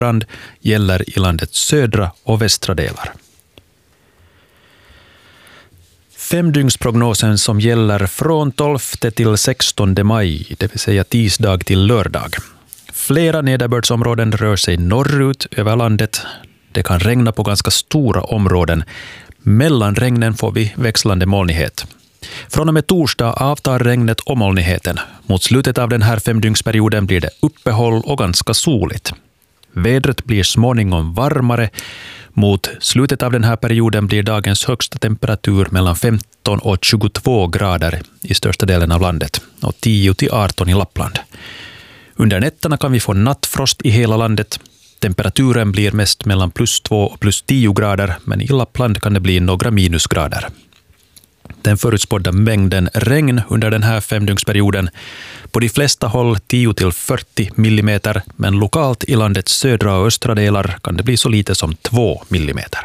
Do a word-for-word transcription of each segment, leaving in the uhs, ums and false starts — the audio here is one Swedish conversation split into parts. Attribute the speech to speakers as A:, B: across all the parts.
A: brand gäller i landets södra och västra delar. Femdygnsprognosen som gäller från tolfte till sextonde maj, det vill säga tisdag till lördag. Flera nederbördsområden rör sig norrut över landet. Det kan regna på ganska stora områden. Mellan regnen får vi växlande molnighet. Från och med torsdag avtar regnet och molnigheten. Mot slutet av den här femdygnsperioden blir det uppehåll och ganska soligt. Vädret blir småningom varmare. Mot slutet av den här perioden blir dagens högsta temperatur mellan femton och tjugotvå grader i största delen av landet och tio till arton i Lappland. Under nätterna kan vi få nattfrost i hela landet. Temperaturen blir mest mellan plus två och plus tio grader, men i Lappland kan det bli några minusgrader. Den förutspådda mängden regn under den här femdygnsperioden på de flesta håll tio till fyrtio millimeter, men lokalt i landets södra och östra delar kan det bli så lite som två millimeter.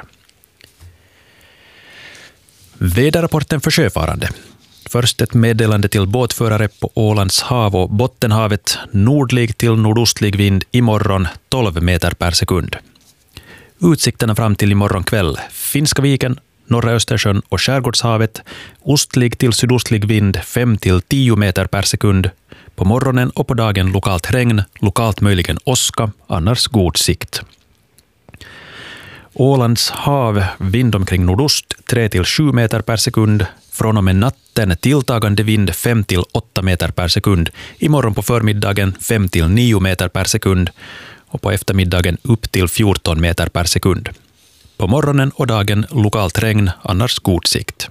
A: Väderrapporten för sjöfarande. Först ett meddelande till båtförare på Ålands hav och Bottenhavet. Nordlig till nordostlig vind imorgon tolv meter per sekund. Utsikterna fram till imorgon kväll. Finska viken, norra Östersjön och Skärgårdshavet. Ostlig till sydostlig vind fem till tio meter per sekund. På morgonen och på dagen lokalt regn, lokalt möjligen åska, annars god sikt. Ålands hav, vind omkring nordost tre till sju meter per sekund. Från och med natten tilltagande vind fem till åtta meter per sekund. Imorgon på förmiddagen fem till nio meter per sekund. Och på eftermiddagen upp till fjorton meter per sekund. På morgonen och dagen lokalt regn, annars god sikt.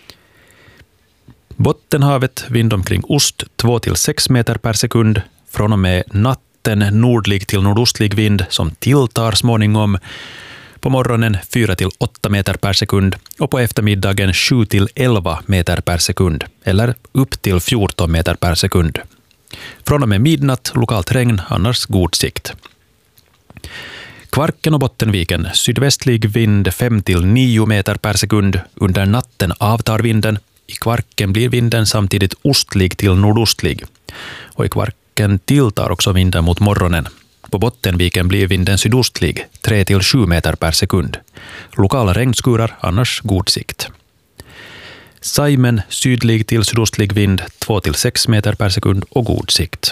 A: Bottenhavet, vind omkring ost två till sex meter per sekund. Från och med natten nordlig till nordostlig vind som tilltar småningom. På morgonen fyra till åtta meter per sekund och på eftermiddagen sju till elva meter per sekund eller upp till fjorton meter per sekund. Från och med midnatt lokalt regn, annars god sikt. Kvarken och Bottenviken, sydvästlig vind fem till nio meter per sekund. Under natten avtar vinden. I Kvarken blir vinden samtidigt ostlig till nordostlig. Och i Kvarken tilltar också vinden mot morgonen. På Bottenviken blir vinden sydostlig, tre till sju meter per sekund. Lokala regnskurar, annars god sikt. Saimen, sydlig till sydostlig vind, två till sex meter per sekund och god sikt.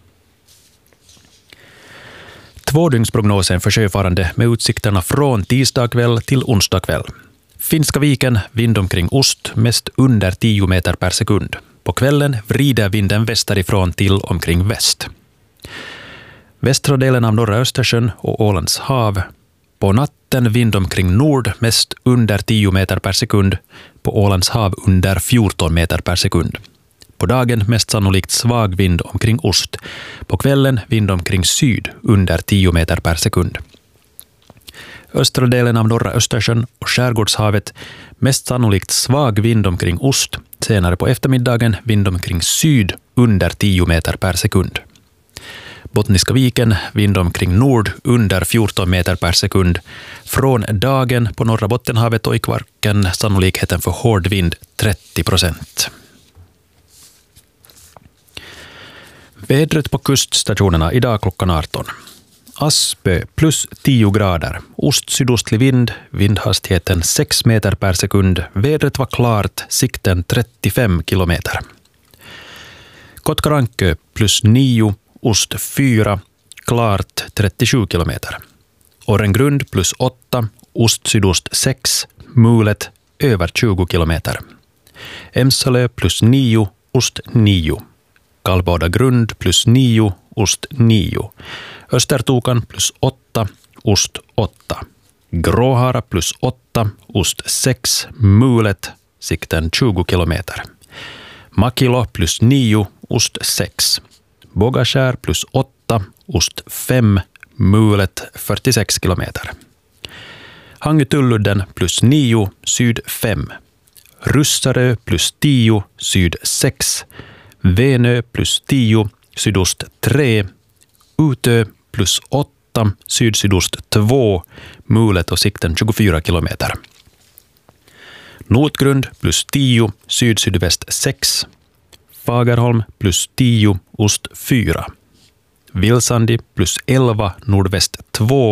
A: Tvådygnsprognosen för sjöfarande med utsikterna från tisdag kväll till onsdag kväll. Finska viken, vind omkring ost, mest under tio meter per sekund. På kvällen vrider vinden västerifrån till omkring väst. Västra delen av norra Östersjön och Ålands hav. På natten vind omkring nord, mest under tio meter per sekund. På Ålands hav under fjorton meter per sekund. På dagen mest sannolikt svag vind omkring ost. På kvällen vind omkring syd under tio meter per sekund. Östra delen av norra Östersjön och Skärgårdshavet mest sannolikt svag vind omkring ost. Senare på eftermiddagen vind omkring syd under tio meter per sekund. Bottniska viken, vind omkring nord under fjorton meter per sekund. Från dagen på norra Bottenhavet och i Kvarken sannolikheten för hård vind trettio procent. Vädret på kuststationerna idag klockan arton. Aspö plus tio grader. Ost-sydostlig vind, vindhastigheten sex meter per sekund. Vädret var klart, sikten trettiofem kilometer. Kotkarankö plus nio, ost fyra, klart trettiosju kilometer. Orrengrund plus åtta, ost-sydost sex, mulet över tjugo kilometer. Emsalö plus nio, ost nio. Kallbada grund plus nio, ost nio. Östertokan plus åtta, ost åtta. Gråhara plus åtta, ost sex, mulet, sikten tjugo kilometer. Makilo plus nio, ost sex. Bogaskär plus åtta, ost fem, mulet fyrtiosex kilometer. Hangitulludden plus nio, syd fem. Russarö plus tio, syd sex. Venö plus tio, sydost tre. Utö plus åtta, syd-sydost två, mulet och sikten tjugofyra kilometer. Notgrund plus tio, syd-sydväst sex. Fagerholm plus tio, ost fyra. Vilsandi plus elva, nordväst två